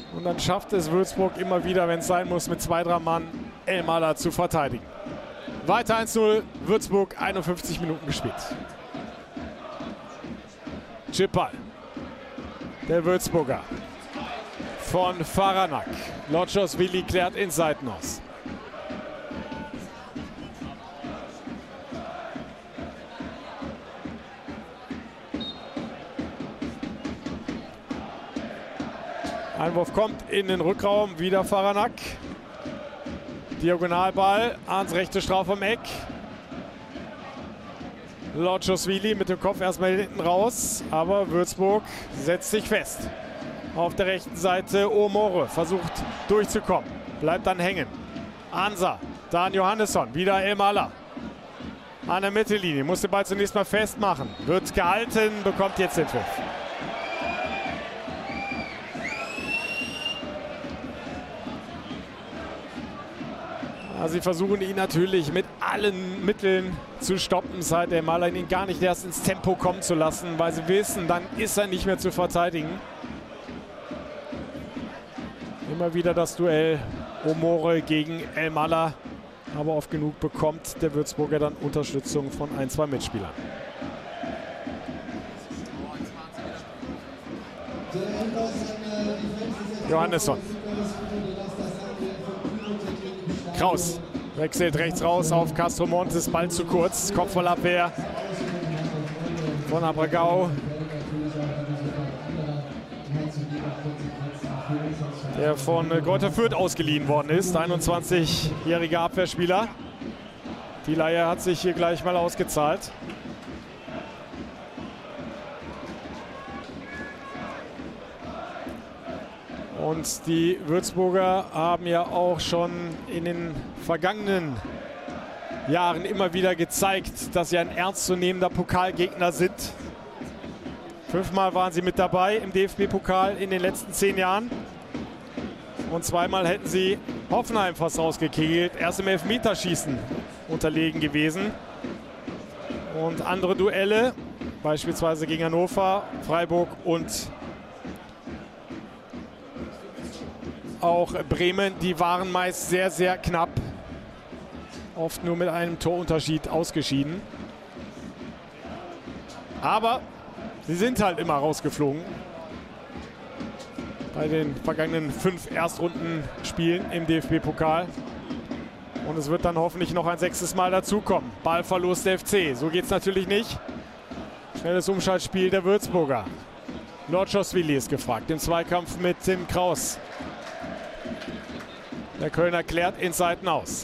Und dann schafft es Würzburg immer wieder, wenn es sein muss, mit 2-3 Mann Elmalah zu verteidigen. Weiter 1-0, Würzburg, 51 Minuten gespielt. Chipball. Der Würzburger. Von Faranak. Lotschos-Willi klärt ins Seitenhaus. Einwurf kommt in den Rückraum, wieder Faranak. Diagonalball ans rechte Strafraum-Eck. Lotschos-Willi mit dem Kopf erstmal hinten raus, aber Würzburg setzt sich fest. Auf der rechten Seite Omore versucht durchzukommen, bleibt dann hängen. Ansa, dann Johannesson, wieder Elmalah. An der Mittellinie, muss den Ball zunächst mal festmachen. Wird gehalten, bekommt jetzt den Pfiff. Sie versuchen ihn natürlich mit allen Mitteln zu stoppen, seit Elmalah ihn gar nicht erst ins Tempo kommen zu lassen, weil sie wissen, dann ist er nicht mehr zu verteidigen. Immer wieder das Duell Omore gegen Elmalah, aber oft genug bekommt der Würzburger dann Unterstützung von 1-2 Mitspielern. Johannesson. Kraus wechselt rechts raus auf Castro Montes, Ball zu kurz, Kopfballabwehr von Abragao. Der von Greuther Fürth ausgeliehen worden ist, 21-jähriger Abwehrspieler. Die Leihe hat sich hier gleich mal ausgezahlt. Und die Würzburger haben ja auch schon in den vergangenen Jahren immer wieder gezeigt, dass sie ein ernstzunehmender Pokalgegner sind. 5-mal waren sie mit dabei im DFB-Pokal in den letzten 10 Jahren. Und 2-mal hätten sie Hoffenheim fast rausgekegelt. Erst im Elfmeterschießen unterlegen gewesen. Und andere Duelle, beispielsweise gegen Hannover, Freiburg und auch Bremen, die waren meist sehr, sehr knapp. Oft nur mit einem Torunterschied ausgeschieden. Aber sie sind halt immer rausgeflogen. Bei den vergangenen 5 Erstrundenspielen im DFB-Pokal. Und es wird dann hoffentlich noch ein 6. Mal dazukommen. Ballverlust der FC. So geht es natürlich nicht. Schnelles Umschaltspiel der Würzburger. Lotschos-Willi ist gefragt. Im Zweikampf mit Tim Kraus. Der Kölner klärt ins Seitenhaus.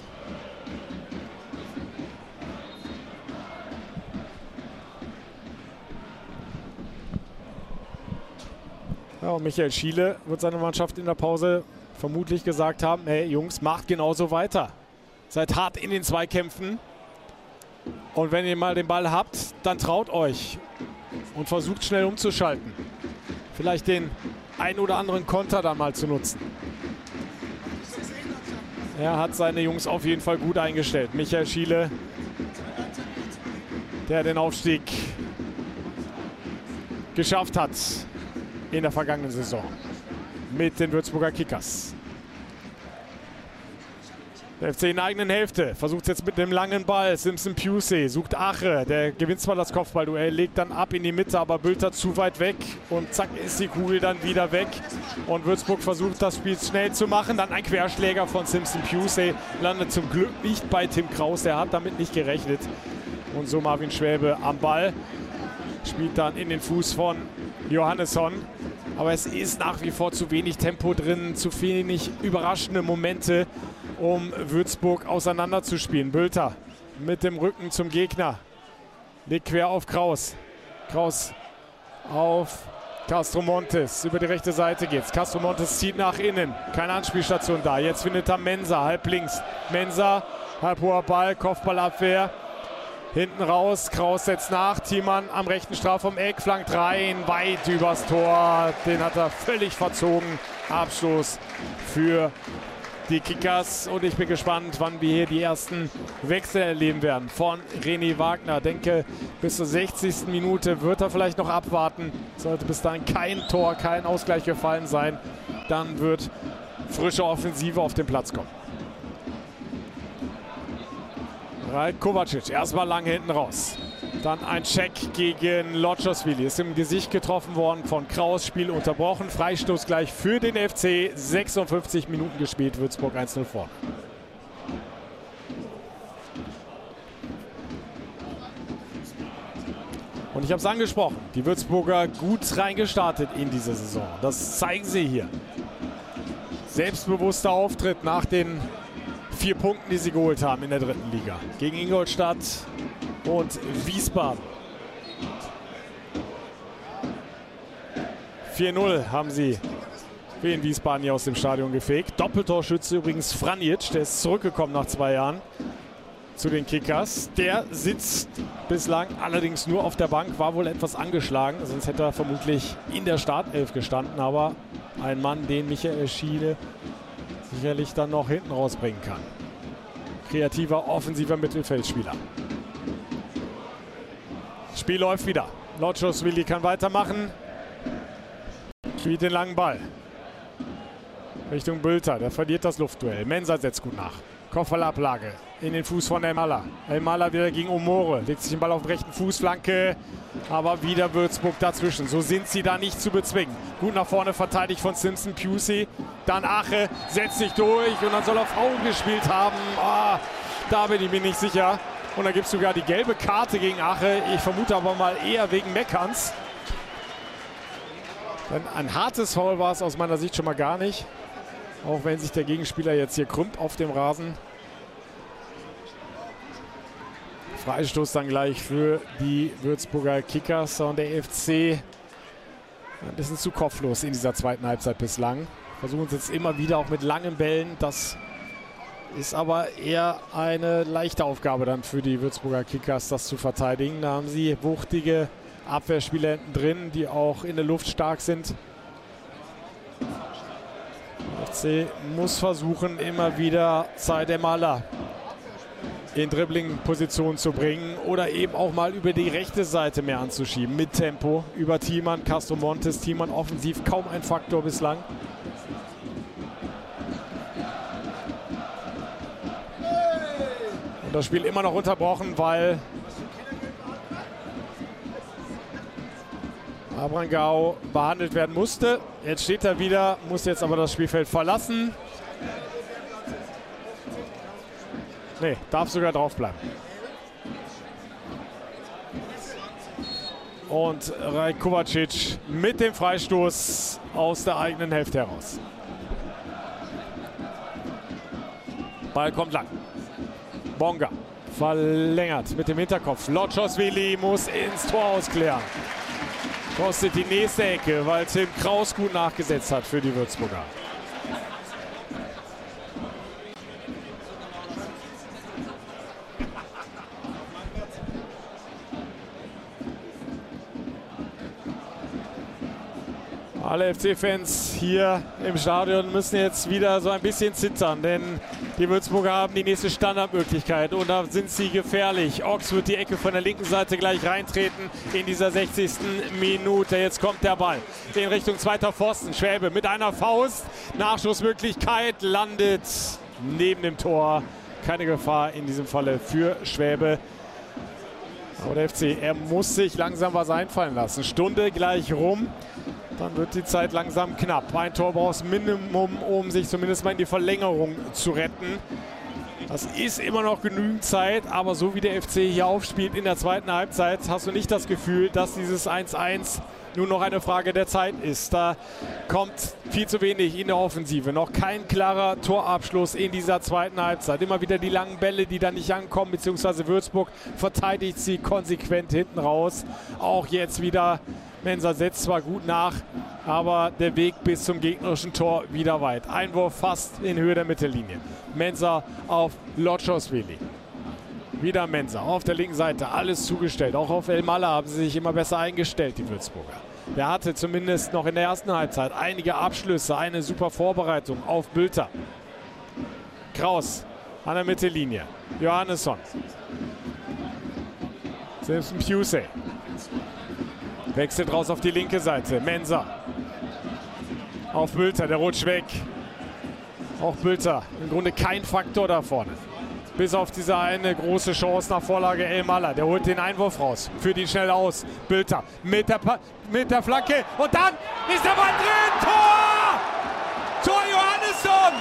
Ja, und Michael Schiele wird seiner Mannschaft in der Pause vermutlich gesagt haben, hey Jungs, macht genauso weiter. Seid hart in den Zweikämpfen. Und wenn ihr mal den Ball habt, dann traut euch. Und versucht schnell umzuschalten. Vielleicht den ein oder anderen Konter dann mal zu nutzen. Er hat seine Jungs auf jeden Fall gut eingestellt. Michael Schiele, der den Aufstieg geschafft hat in der vergangenen Saison mit den Würzburger Kickers. Der FC in der eigenen Hälfte versucht jetzt mit dem langen Ball. Simpson Pusey sucht Ache. Der gewinnt zwar das Kopfballduell, legt dann ab in die Mitte, aber Bülter zu weit weg. Und zack ist die Kugel dann wieder weg. Und Würzburg versucht das Spiel schnell zu machen. Dann ein Querschläger von Simpson Pusey. Landet zum Glück nicht bei Tim Kraus. Der hat damit nicht gerechnet. Und so Marvin Schwäbe am Ball. Spielt dann in den Fuß von Johannesson. Aber es ist nach wie vor zu wenig Tempo drin. Zu wenig überraschende Momente, um Würzburg auseinanderzuspielen. Bülter mit dem Rücken zum Gegner. Legt quer auf Kraus. Kraus auf Castro Montes. Über die rechte Seite geht's. Castro Montes zieht nach innen. Keine Anspielstation da. Jetzt findet er Mensah, halb links. Mensah, halb hoher Ball, Kopfballabwehr. Hinten raus, Kraus setzt nach. Thiemann am rechten Strafraum-Eck, flankt rein, weit übers Tor. Den hat er völlig verzogen. Abstoß für die Kickers. Und ich bin gespannt, wann wir hier die ersten Wechsel erleben werden von René Wagner. Denke, bis zur 60. Minute wird er vielleicht noch abwarten. Sollte bis dahin kein Tor, kein Ausgleich gefallen sein. dann wird frische Offensive auf den Platz kommen. Rajk Kovacic erstmal lang hinten raus. Dann ein Check gegen Lotschoswili. Ist im Gesicht getroffen worden von Kraus. Spiel unterbrochen. Freistoß gleich für den FC. 56 Minuten gespielt. Würzburg 1-0 vorne. Und ich habe es angesprochen. Die Würzburger gut reingestartet in diese Saison. Das zeigen sie hier. Selbstbewusster Auftritt nach den 4 Punkten, die sie geholt haben in der 3. Liga. Gegen Ingolstadt und Wiesbaden. 4-0 haben sie für den Wiesbaden hier aus dem Stadion gefegt. Doppeltorschütze übrigens Franjic, der ist zurückgekommen nach 2 Jahren zu den Kickers. Der sitzt bislang allerdings nur auf der Bank, war wohl etwas angeschlagen, sonst hätte er vermutlich in der Startelf gestanden, aber ein Mann, den Michael Schiele sicherlich dann noch hinten rausbringen kann. Kreativer, offensiver Mittelfeldspieler. Das Spiel läuft wieder. Lotschoswili kann weitermachen. Spielt den langen Ball. Richtung Bülter, der verliert das Luftduell. Mensah setzt gut nach. Kopfballablage in den Fuß von Elmalah. Elmalah wieder gegen Omore. Legt sich den Ball auf den rechten Fuß, Flanke. Aber wieder Würzburg dazwischen. So sind sie da nicht zu bezwingen. Gut nach vorne verteidigt von Simpson Pusey. Dann Ache setzt sich durch und dann soll er Foul gespielt haben. Da bin ich mir nicht sicher. Und da gibt es sogar die gelbe Karte gegen Ache. Ich vermute aber mal eher wegen Meckerns. Denn ein hartes Foul war es aus meiner Sicht schon mal gar nicht. Auch wenn sich der Gegenspieler jetzt hier krümmt auf dem Rasen. Freistoß dann gleich für die Würzburger Kickers. Und der FC ein bisschen zu kopflos in dieser 2. Halbzeit bislang. Versuchen es jetzt immer wieder auch mit langen Bällen. Das ist aber eher eine leichte Aufgabe dann für die Würzburger Kickers, das zu verteidigen. Da haben sie wuchtige Abwehrspieler hinten drin, die auch in der Luft stark sind. Der FC muss versuchen, immer wieder Said Elmalah in Dribbling-Position zu bringen oder eben auch mal über die rechte Seite mehr anzuschieben. Mit Tempo über Thiemann, Castro Montes. Thiemann offensiv kaum ein Faktor bislang. Und das Spiel immer noch unterbrochen, weil Abrangao behandelt werden musste. Jetzt steht er wieder, muss jetzt aber das Spielfeld verlassen. Nee, darf sogar drauf bleiben. Und Rajk Kovacic mit dem Freistoß aus der eigenen Hälfte heraus. Ball kommt lang. Bonga verlängert mit dem Hinterkopf. Lotschoswili muss ins Tor ausklären. Kostet die nächste Ecke, weil Tim Kraus gut nachgesetzt hat für die Würzburger. Alle FC-Fans hier im Stadion müssen jetzt wieder so ein bisschen zittern, denn die Würzburger haben die nächste Standardmöglichkeit und da sind sie gefährlich. Ochs wird die Ecke von der linken Seite gleich reintreten in dieser 60. Minute. Jetzt kommt der Ball in Richtung 2. Pfosten. Schwäbe mit einer Faust. Nachschussmöglichkeit, landet neben dem Tor. Keine Gefahr in diesem Falle für Schwäbe. Aber der FC, er muss sich langsam was einfallen lassen. Stunde gleich rum. Dann wird die Zeit langsam knapp. Ein Tor braucht es Minimum, um sich zumindest mal in die Verlängerung zu retten. Das ist immer noch genügend Zeit, aber so wie der FC hier aufspielt in der 2. Halbzeit, hast du nicht das Gefühl, dass dieses 1-1 nur noch eine Frage der Zeit ist. Da kommt viel zu wenig in der Offensive. Noch kein klarer Torabschluss in dieser 2. Halbzeit. Immer wieder die langen Bälle, die dann nicht ankommen, beziehungsweise Würzburg verteidigt sie konsequent hinten raus. Auch jetzt wieder Mensah setzt zwar gut nach, aber der Weg bis zum gegnerischen Tor wieder weit. Einwurf fast in Höhe der Mittellinie. Mensah auf Lotschoswili. Wieder Mensah auf der linken Seite. Alles zugestellt. Auch auf Elmalah haben sie sich immer besser eingestellt, die Würzburger. Der hatte zumindest noch in der ersten Halbzeit einige Abschlüsse, eine super Vorbereitung auf Bülter. Kraus an der Mittellinie. Johannesson. Simpson Pusey. Wechselt raus auf die linke Seite. Mensah. auf Bülter, der rutscht weg. Auch Bülter, im Grunde kein Faktor da vorne. Bis auf diese eine große Chance nach Vorlage Elmalah. Der holt den Einwurf raus, führt ihn schnell aus. Bülter mit der Flanke und dann ist der Ball drin. Tor! Tor Johannesson!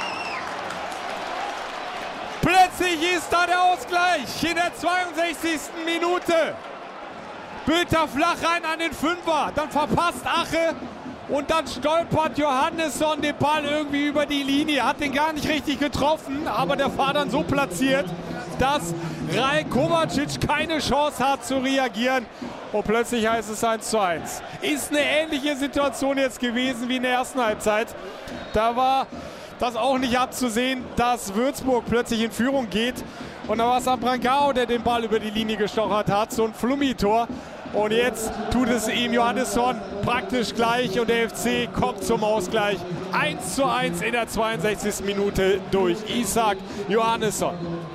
Plötzlich ist da der Ausgleich in der 62. Minute. Bülter flach rein an den Fünfer, dann verpasst Ache. Und dann stolpert Johannesson den Ball irgendwie über die Linie. Hat den gar nicht richtig getroffen, aber der war dann so platziert, dass Ralf Kovacic keine Chance hat zu reagieren. Und plötzlich heißt es 1:1. Ist eine ähnliche Situation jetzt gewesen wie in der ersten Halbzeit. Da war das auch nicht abzusehen, dass Würzburg plötzlich in Führung geht. Und da war es Abrancao, der den Ball über die Linie gestochert hat. So ein Flummi-Tor. Und jetzt tut es ihm Johannesson praktisch gleich und der FC kommt zum Ausgleich. 1:1 in der 62. Minute durch Ishak Johannesson.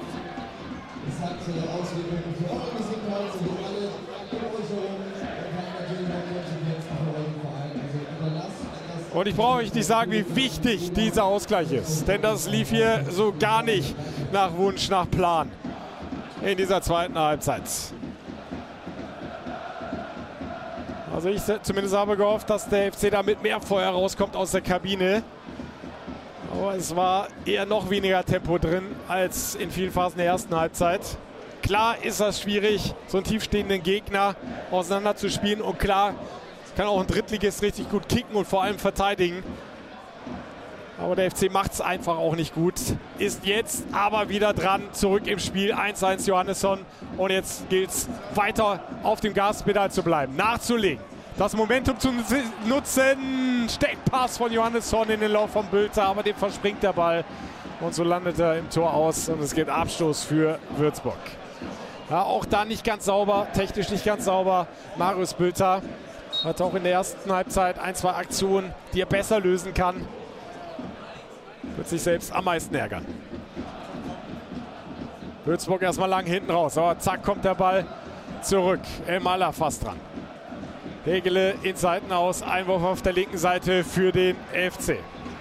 Und ich brauche euch nicht sagen, wie wichtig dieser Ausgleich ist. Denn das lief hier so gar nicht nach Wunsch, nach Plan in dieser zweiten Halbzeit. Also ich zumindest habe gehofft, dass der FC da mit mehr Feuer rauskommt aus der Kabine. Aber es war eher noch weniger Tempo drin als in vielen Phasen der ersten Halbzeit. Klar ist das schwierig, so einen tiefstehenden Gegner auseinanderzuspielen. Und klar kann auch ein Drittligist richtig gut kicken und vor allem verteidigen. Aber der FC macht es einfach auch nicht gut. Ist jetzt aber wieder dran, zurück im Spiel. 1:1 Johannesson. Und jetzt gilt es weiter auf dem Gaspedal zu bleiben, nachzulegen. Das Momentum zu nutzen. Steckpass von Johannesson in den Lauf von Bülter, aber dem verspringt der Ball. Und so landet er im Tor aus und es gibt Abstoß für Würzburg. Ja, auch da nicht ganz sauber, technisch nicht ganz sauber. Marius Bülter hat auch in der ersten Halbzeit 1, 2 Aktionen, die er besser lösen kann. Wird sich selbst am meisten ärgern. Würzburg erstmal lang hinten raus, aber zack kommt der Ball zurück. Elmalah fast dran. Hegele ins Seitenaus, Einwurf auf der linken Seite für den FC.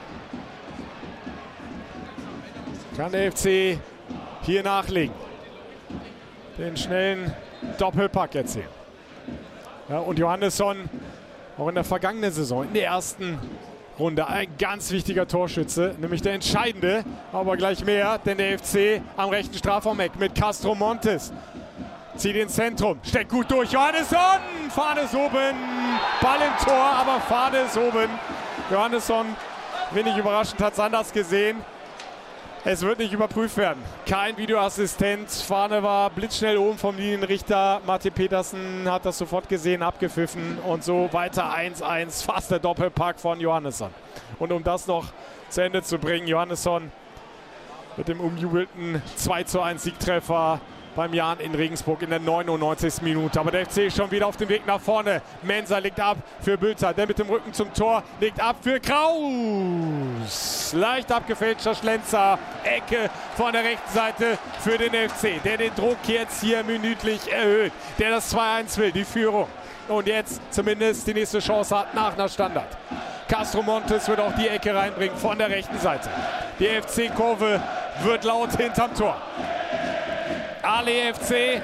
Kann der FC hier nachlegen. Den schnellen Doppelpack erzielen. Ja, und Johannesson, auch in der vergangenen Saison, in der ersten Runde, ein ganz wichtiger Torschütze, nämlich der entscheidende, aber gleich mehr, denn der FC am rechten Strafraumeck mit Castro Montes. Zieht ins Zentrum, steckt gut durch, Johannesson, Fahne ist oben, Ball im Tor, aber Fahne ist oben. Johannesson, wenig überraschend, hat es anders gesehen. Es wird nicht überprüft werden. Kein Videoassistent. Fahne war blitzschnell oben vom Linienrichter. Martin Petersen hat das sofort gesehen, abgepfiffen. Und so weiter 1:1. Fast der Doppelpack von Johannesson. Und um das noch zu Ende zu bringen, Johannesson mit dem umjubelten 2:1 Siegtreffer beim Jan in Regensburg in der 99. Minute. Aber der FC ist schon wieder auf dem Weg nach vorne. Mensah legt ab für Bülter. Der mit dem Rücken zum Tor legt ab für Kraus. Leicht abgefälschter Schlenzer. Ecke von der rechten Seite für den FC. Der den Druck jetzt hier minütlich erhöht. Der das 2:1 will, die Führung. Und jetzt zumindest die nächste Chance hat nach einer Standard. Castro Montes wird auch die Ecke reinbringen von der rechten Seite. Die FC-Kurve wird laut hinterm Tor. Ale FC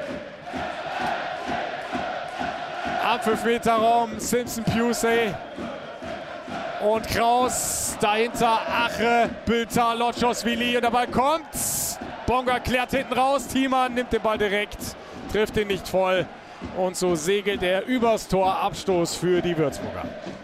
am 5-Meter-Raum, Simpson Pusey und Kraus, dahinter Ache, Bülter, Lotschosvili und der Ball kommt. Bonga klärt hinten raus, Thiemann nimmt den Ball direkt, trifft ihn nicht voll und so segelt er übers Tor, Abstoß für die Würzburger.